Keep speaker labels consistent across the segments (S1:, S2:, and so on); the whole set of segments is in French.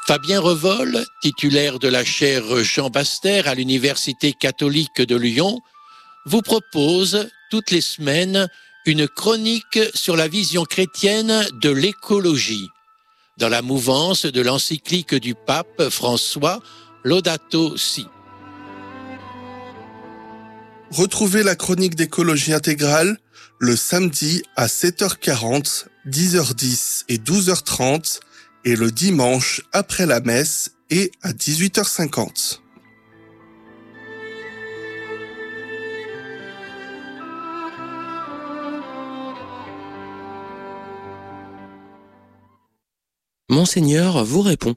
S1: Fabien Revol, titulaire de la chaire Jean Baster à l'Université catholique de Lyon, vous propose toutes les semaines une chronique sur la vision chrétienne de l'écologie, dans la mouvance de l'encyclique du pape François Laudato Si.
S2: Retrouvez la chronique d'écologie intégrale le samedi à 7h40, 10h10 et 12h30 et le dimanche après la messe et à 18h50.
S3: Monseigneur vous répond.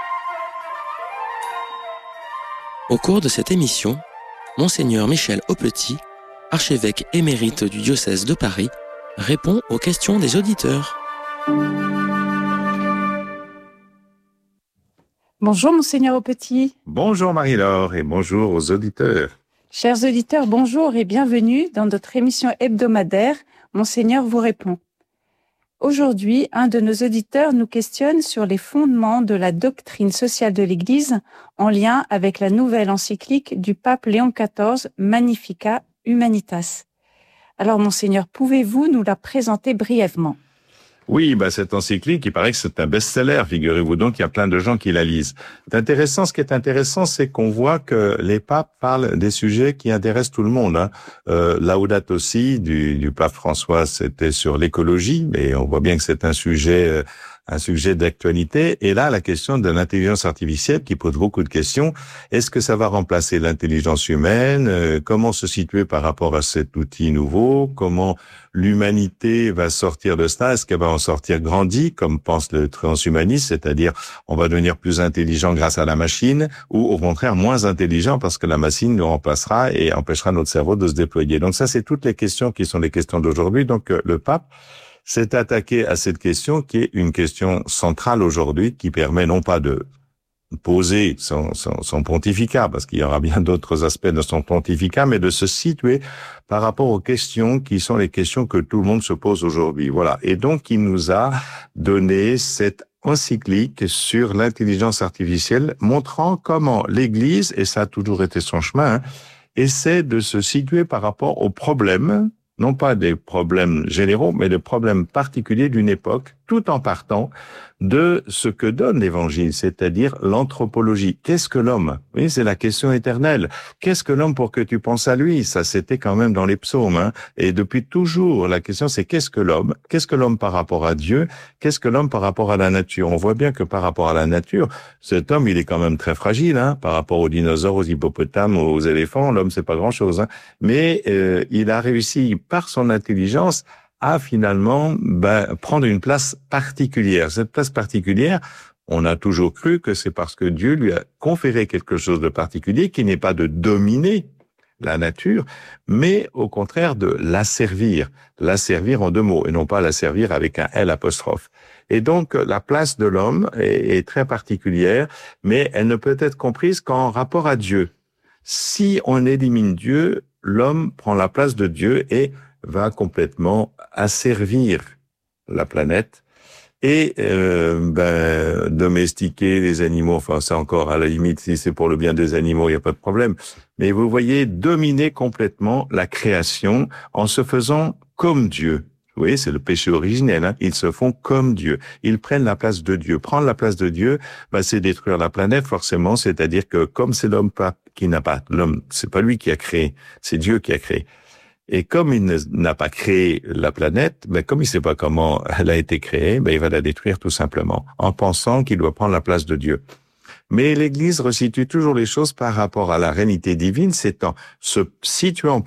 S3: Au cours de cette émission, Monseigneur Michel Aupetit, archevêque émérite du diocèse de Paris, répond aux questions des auditeurs.
S4: Bonjour Monseigneur Aupetit.
S5: Bonjour Marie-Laure et bonjour aux auditeurs.
S4: Chers auditeurs, bonjour et bienvenue dans notre émission hebdomadaire Monseigneur vous répond. Aujourd'hui, un de nos auditeurs nous questionne sur les fondements de la doctrine sociale de l'Église en lien avec la nouvelle encyclique du pape Léon XIV, Magnificat Humanitas. Alors, Monseigneur, pouvez-vous nous la présenter brièvement ?
S5: Oui, cette encyclique, il paraît que c'est un best-seller, figurez-vous donc, il y a plein de gens qui la lisent. Ce qui est intéressant, c'est qu'on voit que les papes parlent des sujets qui intéressent tout le monde. Laudato Si du pape François, c'était sur l'écologie, mais on voit bien que c'est un sujet d'actualité. Et là, la question de l'intelligence artificielle qui pose beaucoup de questions. Est-ce que ça va remplacer l'intelligence humaine? Comment se situer par rapport à cet outil nouveau? Comment l'humanité va sortir de ça? Est-ce qu'elle va en sortir grandie, comme pense le transhumanisme, c'est-à-dire on va devenir plus intelligent grâce à la machine, ou au contraire moins intelligent parce que la machine nous remplacera et empêchera notre cerveau de se déployer. Donc ça, c'est toutes les questions qui sont les questions d'aujourd'hui. Donc le pape s'est attaqué à cette question qui est une question centrale aujourd'hui, qui permet non pas de poser son pontificat, parce qu'il y aura bien d'autres aspects de son pontificat, mais de se situer par rapport aux questions qui sont les questions que tout le monde se pose aujourd'hui. Voilà. Et donc, il nous a donné cette encyclique sur l'intelligence artificielle, montrant comment l'Église, et ça a toujours été son chemin, essaie de se situer par rapport aux problèmes, non pas des problèmes généraux, mais des problèmes particuliers d'une époque, tout en partant de ce que donne l'Évangile, c'est-à-dire l'anthropologie. Qu'est-ce que l'homme? Oui, c'est la question éternelle. Qu'est-ce que l'homme pour que tu penses à lui? Ça, c'était quand même dans les psaumes. Et depuis toujours, la question, c'est qu'est-ce que l'homme? Qu'est-ce que l'homme par rapport à Dieu? Qu'est-ce que l'homme par rapport à la nature? On voit bien que par rapport à la nature, cet homme, il est quand même très fragile, par rapport aux dinosaures, aux hippopotames, aux éléphants. L'homme, c'est pas grand-chose, Mais il a réussi, par son intelligence, à finalement prendre une place particulière. Cette place particulière, on a toujours cru que c'est parce que Dieu lui a conféré quelque chose de particulier, qui n'est pas de dominer la nature, mais au contraire de l'asservir. L'asservir en deux mots, et non pas l'asservir avec un L apostrophe. Et donc, la place de l'homme est très particulière, mais elle ne peut être comprise qu'en rapport à Dieu. Si on élimine Dieu, l'homme prend la place de Dieu et va complètement asservir la planète et domestiquer les animaux. Enfin, c'est encore à la limite, si c'est pour le bien des animaux, il n'y a pas de problème. Mais vous voyez, dominer complètement la création en se faisant comme Dieu. Vous voyez, c'est le péché originel. Ils se font comme Dieu. Ils prennent la place de Dieu. Prendre la place de Dieu, c'est détruire la planète, forcément. C'est-à-dire que comme c'est l'homme qui n'a pas, l'homme, c'est pas lui qui a créé, c'est Dieu qui a créé. Et comme il n'a pas créé la planète, comme il sait pas comment elle a été créée, il va la détruire tout simplement, en pensant qu'il doit prendre la place de Dieu. Mais l'Église resitue toujours les choses par rapport à la réalité divine, c'est en se situant